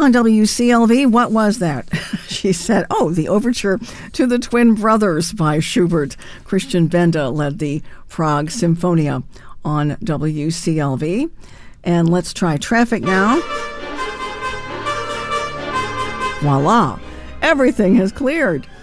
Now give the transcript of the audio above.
On WCLV, what was that? She said, the overture to the Twin Brothers by Schubert. Christian Benda led the Prague Symphonia on WCLV. And let's try traffic now. Voila, everything has cleared.